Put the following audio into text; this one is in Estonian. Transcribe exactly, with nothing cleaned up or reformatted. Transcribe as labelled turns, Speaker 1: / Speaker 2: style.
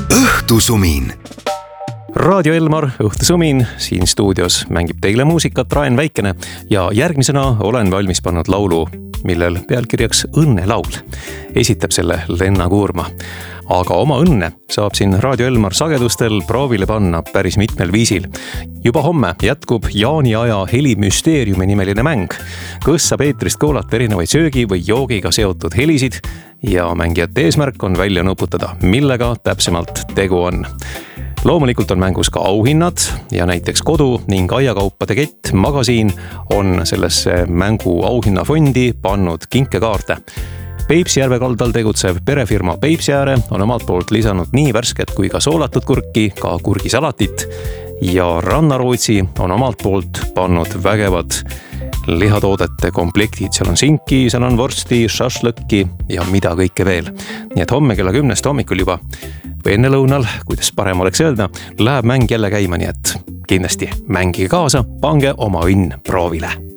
Speaker 1: Õhtusumin.
Speaker 2: Raadio Elmar, Õhtusumin, siin stuudios mängib teile muusikat Raen Väikene ja järgmisena olen valmis pannud laulu, millel pealkirjaks Õnnelaul. Esitab selle Lenna Kuurma. Aga oma õnne saab siin Raadio Elmar sagedustel proovile panna päris mitmel viisil. Juba homme jätkub Jaani aja Helimüsteeriumi nimeline mäng, kus saab eetrist kuulata erinevaid söögi või joogiga seotud helisid ja mängijate eesmärk on välja nuputada, millega täpsemalt tegu on. Loomulikult on mängus ka auhinnad ja näiteks kodu ning aiakaupade kett Magasiin on sellesse mängu auhinnafondi pannud kinkekaarte. Peipsjärve kaldal tegutsev perefirma Peipsjääre on omalt poolt lisanud nii värsket kui ka soolatud kurki, ka kurgisalatit ja Rannarootsi on omalt poolt pannud vägevad lihatoodete komplektid. Seal on sinki, seal on vorsti, šašlõkki ja mida kõike veel. Nii et homme kella kümnest hommikul juba või enne lõunal, kuidas parem oleks öelda, läheb mäng jälle käima, nii et kindlasti mängige kaasa, pange oma õnn proovile.